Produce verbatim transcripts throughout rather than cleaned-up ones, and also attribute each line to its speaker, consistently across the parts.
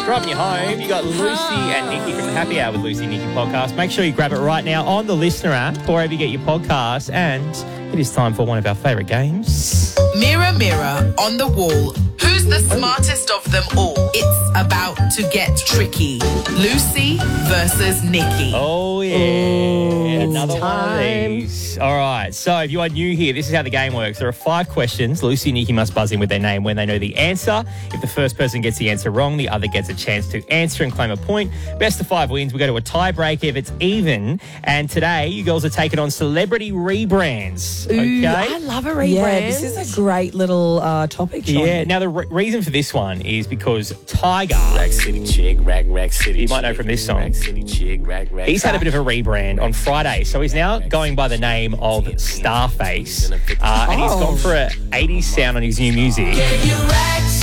Speaker 1: Dropping you home. You got Lucy and Nikki from the Happy Hour with Lucy and Nikki podcast. Make sure you grab it right now on the Listener app or wherever you get your podcasts. And it is time for one of our favourite games.
Speaker 2: Mirror, mirror on the wall. Who's the smartest of them all? It's about to get tricky. Lucy versus Nikki.
Speaker 1: Oh, yeah.
Speaker 3: Ooh,
Speaker 1: Another one of
Speaker 3: time.
Speaker 1: these. All right. So if you are new here, this is how the game works. There are five questions. Lucy and Nikki must buzz in with their name when they know the answer. If the first person gets the answer wrong, the other gets a chance to answer and claim a point. Best of five wins. We go to a tiebreak if it's even. And today, you girls are taking on celebrity rebrands.
Speaker 3: Ooh,
Speaker 1: Okay?
Speaker 3: I love a rebrand.
Speaker 4: Yeah, this is a great little uh, topic, Sean.
Speaker 1: Yeah. Now, the re- reason for this one is because Tiger,
Speaker 5: Rack City chick, rack, rack city
Speaker 1: You might know
Speaker 5: chick,
Speaker 1: from this song.
Speaker 5: Rack City chick, rack, rack.
Speaker 1: he's had a bit of a rebrand on Friday. So he's now going by the name of Starface. Uh, and he's
Speaker 4: Oh.
Speaker 1: gone for an eighties sound on his new music.
Speaker 6: Gave you racks.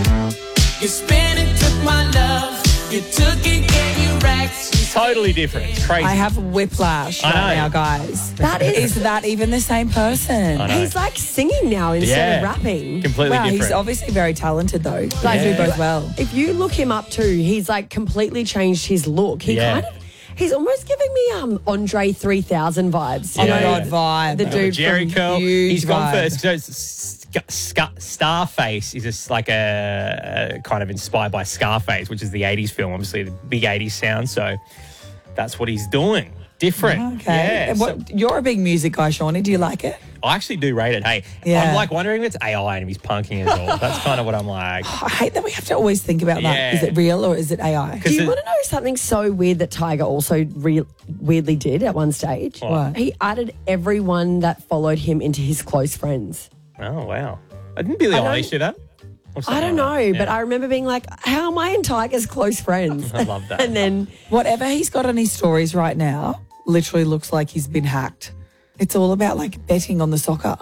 Speaker 6: You spent it, took my love. You took it, gave you racks.
Speaker 1: Totally different. It's crazy.
Speaker 4: I have whiplash
Speaker 1: I
Speaker 4: right
Speaker 1: know.
Speaker 4: now, guys.
Speaker 3: That is-
Speaker 4: Is that even the same person?
Speaker 1: I know.
Speaker 3: He's like singing now instead
Speaker 1: Yeah.
Speaker 3: of rapping.
Speaker 1: Completely
Speaker 4: Wow,
Speaker 1: different.
Speaker 4: he's obviously very talented, though.
Speaker 3: Like,
Speaker 4: They do both well.
Speaker 3: If you look him up too, he's like completely changed his look. He
Speaker 1: Yeah.
Speaker 3: kind of, he's almost giving me um Andre three thousand vibes. You
Speaker 4: Oh, my
Speaker 3: know,
Speaker 4: God, vibe.
Speaker 3: The
Speaker 1: Got the
Speaker 3: dude
Speaker 1: Jerry
Speaker 3: from
Speaker 1: curl.
Speaker 4: huge
Speaker 1: He's gone
Speaker 4: vibe.
Speaker 1: for so it's Sc- Sc- Starface is just like a, a kind of inspired by Scarface, which is the eighties film, obviously the big eighties sound. So that's what he's doing. Different.
Speaker 4: Okay.
Speaker 1: Yeah.
Speaker 4: And
Speaker 1: So
Speaker 4: what, you're a big music guy, Shawnee. Do you like it?
Speaker 1: I actually do rate it. Hey,
Speaker 4: Yeah.
Speaker 1: I'm like wondering if it's A I and if he's punking us all. That's kind of what I'm like.
Speaker 4: I hate that we have to always think about that.
Speaker 1: Yeah.
Speaker 4: Is it real or is it A I?
Speaker 3: Do you
Speaker 1: it-
Speaker 3: want to know something so weird that Tiger also re- weirdly did at one stage?
Speaker 4: What?
Speaker 3: He added everyone that followed him into his close friends.
Speaker 1: Oh, wow. I didn't Billie
Speaker 3: I don't-
Speaker 1: Eilish do that? Or
Speaker 3: I
Speaker 1: something
Speaker 3: don't know,
Speaker 1: like that?
Speaker 3: but
Speaker 1: Yeah.
Speaker 3: I remember being like, how am I and Tiger's close friends?
Speaker 1: I love that.
Speaker 3: And then
Speaker 4: Whatever he's got on his stories right now literally looks like he's been hacked. It's all about like betting on the soccer.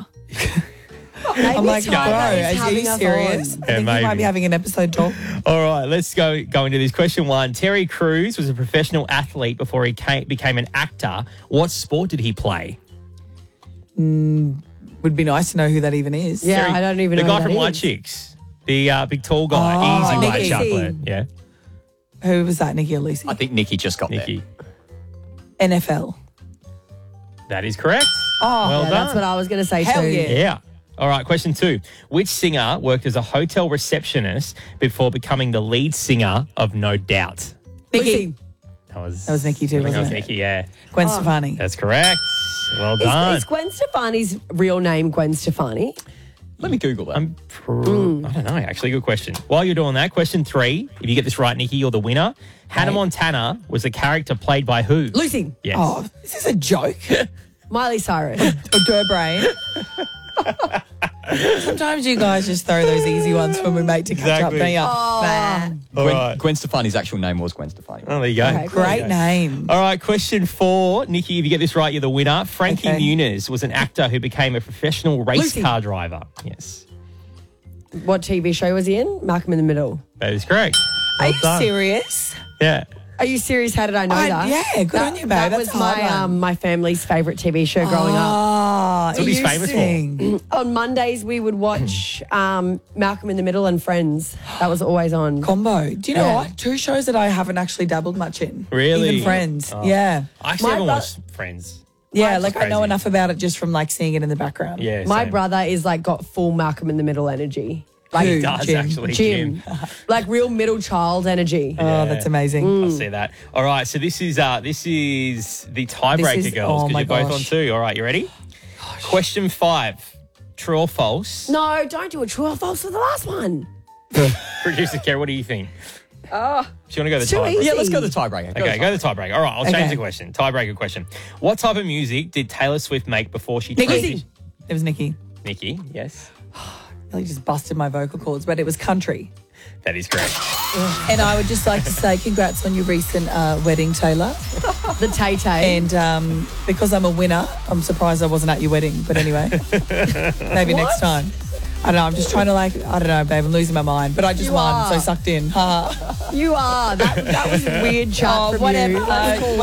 Speaker 3: maybe
Speaker 4: I'm like, bro,
Speaker 3: Tiger is
Speaker 4: are you
Speaker 3: having us
Speaker 4: serious?
Speaker 3: on.
Speaker 4: I think
Speaker 1: maybe.
Speaker 4: you might be having an episode talk.
Speaker 1: All right, let's go go into this. Question one. Terry Crews was a professional athlete before he came, became an actor. What sport did he play?
Speaker 4: Would be nice to know who that even is.
Speaker 3: Yeah,
Speaker 1: Terry-
Speaker 3: I don't even
Speaker 1: the
Speaker 3: know
Speaker 1: guy
Speaker 3: who
Speaker 1: from
Speaker 3: that
Speaker 1: White
Speaker 3: is.
Speaker 1: Chicks. The uh, big tall guy.
Speaker 4: Oh,
Speaker 1: Easy white
Speaker 4: Nicky.
Speaker 1: chocolate. Yeah,
Speaker 4: Who was that, Nikki or Lucy?
Speaker 5: I think Nikki just got
Speaker 1: Nikki.
Speaker 4: N F L.
Speaker 1: That is correct.
Speaker 4: Oh,
Speaker 1: well
Speaker 3: Yeah,
Speaker 1: done.
Speaker 3: that's what I was going to say
Speaker 4: Hell
Speaker 3: too.
Speaker 4: yeah.
Speaker 1: Yeah. All right, question two. Which singer worked as a hotel receptionist before becoming the lead singer of No Doubt?
Speaker 4: Nikki.
Speaker 1: That was,
Speaker 4: That was Nikki too,
Speaker 1: I think that was
Speaker 4: wasn't it?
Speaker 1: Nikki, yeah.
Speaker 4: Gwen Stefani.
Speaker 1: That's correct. Well
Speaker 3: Is,
Speaker 1: done.
Speaker 3: is Gwen Stefani's real name Gwen Stefani?
Speaker 5: Let me Google that.
Speaker 1: I'm pr- I don't know, actually. Good question. While you're doing that, question three. If you get this right, Nikki, you're the winner. Hannah Montana was the character played by who?
Speaker 3: Lucy.
Speaker 1: Yes.
Speaker 4: Oh, this is a joke.
Speaker 3: Miley Cyrus.
Speaker 4: Or Dur brain. Sometimes you guys just throw those easy ones when we make to catch
Speaker 1: Exactly.
Speaker 4: up, don't you? Nah.
Speaker 1: All
Speaker 5: Gwen,
Speaker 1: right.
Speaker 5: Gwen Stefani's actual name was Gwen Stefani.
Speaker 1: Oh, there you go.
Speaker 3: Okay,
Speaker 4: Great name.
Speaker 1: All right, question four. Nikki, if you get this right, you're the winner. Frankie
Speaker 4: Okay.
Speaker 1: Muniz was an actor who became a professional race
Speaker 3: Lucy.
Speaker 1: car driver. Yes,
Speaker 3: What T V show was he in? Malcolm in the Middle.
Speaker 1: that is correct.
Speaker 4: Are
Speaker 1: Well
Speaker 4: you
Speaker 1: done.
Speaker 4: serious?
Speaker 1: Yeah.
Speaker 3: Are you serious? How did I know
Speaker 4: I-
Speaker 3: that?
Speaker 4: yeah, good
Speaker 3: that,
Speaker 4: on you, babe.
Speaker 3: That
Speaker 4: That's
Speaker 3: was
Speaker 4: a hard
Speaker 3: my
Speaker 4: one.
Speaker 3: um, my family's favourite T V show growing up.
Speaker 4: Ah,
Speaker 1: what he's famous for.
Speaker 4: interesting.
Speaker 3: On Mondays, we would watch um, Malcolm in the Middle and Friends. That was always on.
Speaker 4: Combo. Do you know
Speaker 3: Yeah.
Speaker 4: what? Two shows that I haven't actually dabbled much in.
Speaker 1: Really?
Speaker 4: Even Friends. Yeah.
Speaker 1: I actually
Speaker 3: My
Speaker 1: haven't
Speaker 3: bro-
Speaker 1: watched Friends.
Speaker 4: Yeah,
Speaker 1: That's
Speaker 4: like I know
Speaker 1: crazy.
Speaker 4: enough about it just from like seeing it in the background.
Speaker 1: Yeah,
Speaker 3: My
Speaker 1: same.
Speaker 3: brother is like got full Malcolm in the Middle energy. Like
Speaker 4: Who?
Speaker 1: He does
Speaker 4: Jim.
Speaker 1: actually.
Speaker 3: Jim. like real middle child energy.
Speaker 4: Oh, that's amazing.
Speaker 1: I see that. All right, so this is uh this is the tiebreaker,
Speaker 4: This is-
Speaker 1: girls,
Speaker 4: oh
Speaker 1: because
Speaker 4: my
Speaker 1: you're both on
Speaker 4: gosh.
Speaker 1: two. All right, you ready? Question five. True or false?
Speaker 3: No, don't do a true or false for the last one.
Speaker 1: Producer Kerry, what do you think? Oh, do you want to go the
Speaker 3: too
Speaker 1: tiebreaker?
Speaker 3: easy.
Speaker 5: Yeah, let's go to the tiebreaker. Go
Speaker 1: Okay,
Speaker 5: to
Speaker 1: go to the tiebreaker. All right, I'll change
Speaker 4: Okay.
Speaker 1: the question. Tiebreaker question. What type of music did Taylor Swift make before she
Speaker 4: Nikki.
Speaker 1: transitioned?
Speaker 4: It was Nikki.
Speaker 1: Nikki, yes.
Speaker 4: I just busted my vocal cords, but it was country.
Speaker 1: That is correct.
Speaker 4: And I would just like to say congrats on your recent uh, wedding, Taylor.
Speaker 3: The Tay Tay.
Speaker 4: And um, because I'm a winner, I'm surprised I wasn't at your wedding. But anyway, maybe next time. I don't know. I'm just trying to like, I don't know, babe. I'm losing my mind. But I just
Speaker 3: You
Speaker 4: won,
Speaker 3: are.
Speaker 4: so sucked in. Ha.
Speaker 3: You are. That, that was weird chat
Speaker 4: Oh,
Speaker 3: from
Speaker 4: whatever.
Speaker 3: you. That was
Speaker 4: Uh,
Speaker 3: cool.